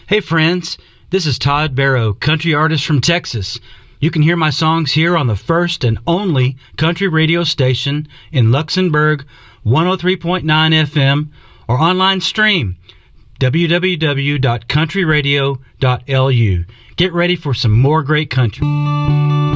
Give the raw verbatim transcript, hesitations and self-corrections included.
Hey friends, this is Todd Barrow, country artist from Texas. You can hear my songs here on the first and only country radio station in Luxembourg, one oh three point nine F M, or online stream, w w w dot country radio dot l u. Get ready for some more great country.